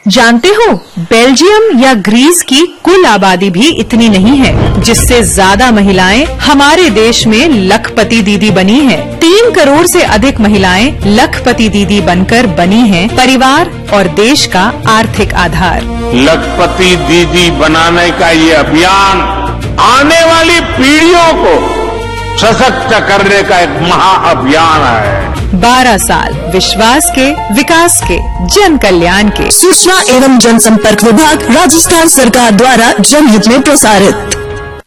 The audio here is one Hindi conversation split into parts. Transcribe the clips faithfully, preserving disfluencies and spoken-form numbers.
जानते हो, बेल्जियम या ग्रीस की कुल आबादी भी इतनी नहीं है, जिससे ज्यादा महिलाएं हमारे देश में लखपति दीदी बनी हैं। तीन करोड़ से अधिक महिलाएं लखपति दीदी बनकर बनी हैं परिवार और देश का आर्थिक आधार। लखपति दीदी बनाने का ये अभियान आने वाली पीढ़ियों को सशक्त करने का एक महाअभियान है। बारह साल विश्वास के, विकास के, जन कल्याण के। सूचना एवं जनसंपर्क विभाग, राजस्थान सरकार द्वारा जनहित में प्रसारित।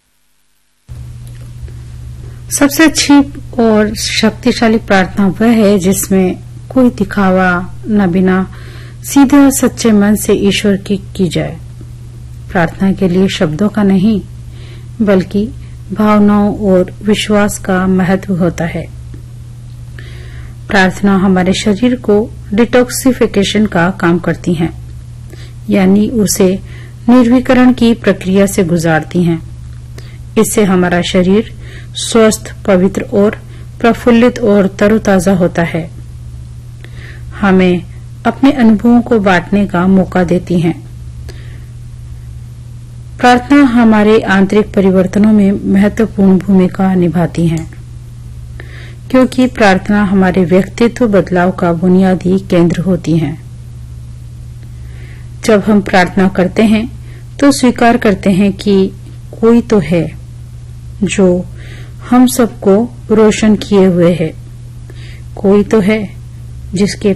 सबसे अच्छी और शक्तिशाली प्रार्थना वह है जिसमें कोई दिखावा न बिना सीधे और सच्चे मन से ईश्वर की की जाए। प्रार्थना के लिए शब्दों का नहीं बल्कि भावनाओं और विश्वास का महत्व होता है। प्रार्थना हमारे शरीर को डिटॉक्सिफिकेशन का काम करती हैं, यानी उसे निर्विकरण की प्रक्रिया से गुजारती हैं। इससे हमारा शरीर स्वस्थ, पवित्र और प्रफुल्लित और तरोताजा होता है। हमें अपने अनुभवों को बांटने का मौका देती हैं। प्रार्थना हमारे आंतरिक परिवर्तनों में महत्वपूर्ण भूमिका निभाती है, क्योंकि प्रार्थना हमारे व्यक्तित्व बदलाव का बुनियादी केंद्र होती है। जब हम प्रार्थना करते हैं तो स्वीकार करते हैं कि कोई तो है जो हम सबको रोशन किए हुए है, कोई तो है जिसके